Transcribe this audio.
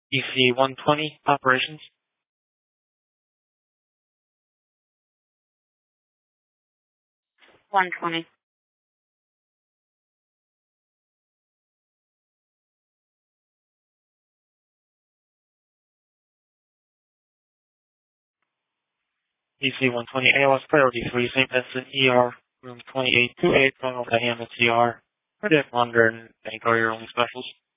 EC-120 operations. 120. EC-120 ALS Priority 3, St. Vincent ER, room 2828, going over to Hammond CR. Predict monitor and any courier only specials.